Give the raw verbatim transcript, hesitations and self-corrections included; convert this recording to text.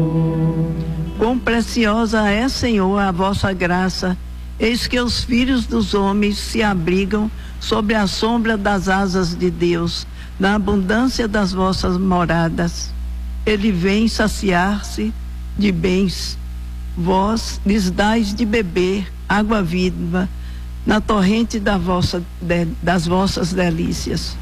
Quão preciosa é, Senhor, a vossa graça. Eis que os filhos dos homens se abrigam sobre a sombra das asas de Deus, na abundância das vossas moradas. Ele vem saciar-se de bens. Vós lhes dais de beber água viva na torrente da vossa, de, das vossas delícias.